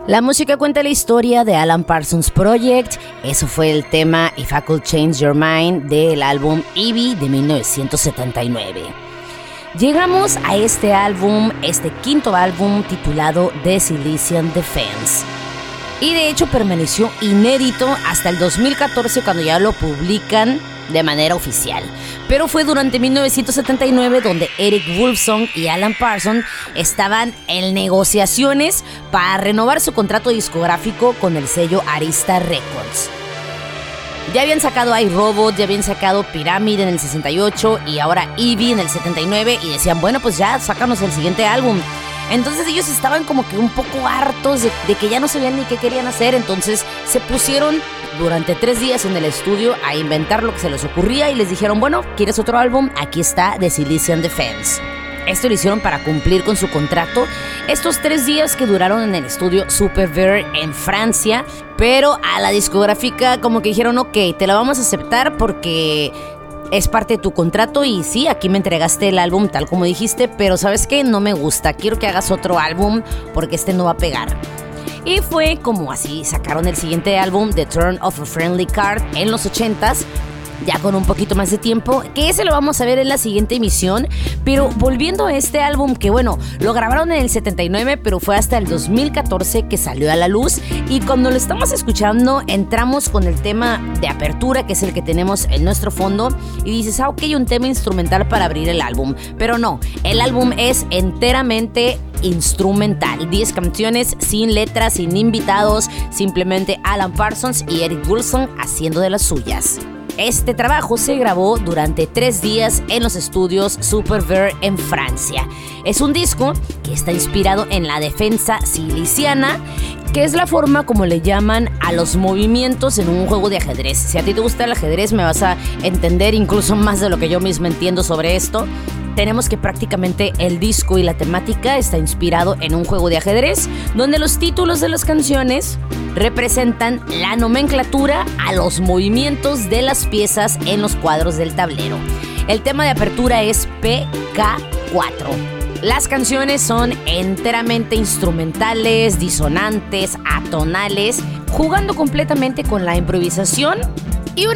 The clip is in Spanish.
La música cuenta la historia de Alan Parsons Project. Eso fue el tema If I Could Change Your Mind del álbum Ivy de 1979. Llegamos a este álbum, este quinto álbum titulado The Silesian Defense. Y de hecho permaneció inédito hasta el 2014 cuando ya lo publican de manera oficial. Pero fue durante 1979 donde Eric Woolfson y Alan Parsons estaban en negociaciones para renovar su contrato discográfico con el sello Arista Records. Ya habían sacado iRobot, ya habían sacado Pyramid en el 68 y ahora Ivy en el 79 y decían, bueno, pues ya sácanos el siguiente álbum. Entonces ellos estaban como que un poco hartos de que ya no sabían ni qué querían hacer, entonces se pusieron durante 3 días en el estudio a inventar lo que se les ocurría y les dijeron, bueno, ¿quieres otro álbum? Aquí está The Silesian Defense. Esto lo hicieron para cumplir con su contrato. Estos 3 días que duraron en el estudio Superver en Francia, pero a la discográfica como que dijeron, ok, te la vamos a aceptar porque es parte de tu contrato y sí, aquí me entregaste el álbum tal como dijiste, pero ¿sabes qué? No me gusta, quiero que hagas otro álbum porque este no va a pegar. Y fue como así sacaron el siguiente álbum, The Turn of a Friendly Card, en los 80s, ya con un poquito más de tiempo, que ese lo vamos a ver en la siguiente emisión. Pero volviendo a este álbum, que bueno, lo grabaron en el 79, pero fue hasta el 2014 que salió a la luz, y cuando lo estamos escuchando entramos con el tema de apertura, que es el que tenemos en nuestro fondo, y dices, ok, un tema instrumental para abrir el álbum, pero no, el álbum es enteramente instrumental, 10 canciones sin letras, sin invitados, simplemente Alan Parsons y Eric Woolfson haciendo de las suyas. Este trabajo se grabó durante 3 días en los estudios Superver en Francia. Es un disco que está inspirado en la defensa silesiana, que es la forma como le llaman a los movimientos en un juego de ajedrez. Si a ti te gusta el ajedrez, me vas a entender incluso más de lo que yo mismo entiendo sobre esto. Tenemos que prácticamente el disco y la temática está inspirado en un juego de ajedrez, donde los títulos de las canciones representan la nomenclatura a los movimientos de las piezas en los cuadros del tablero. El tema de apertura es PK4. Las canciones son enteramente instrumentales, disonantes, atonales, jugando completamente con la improvisación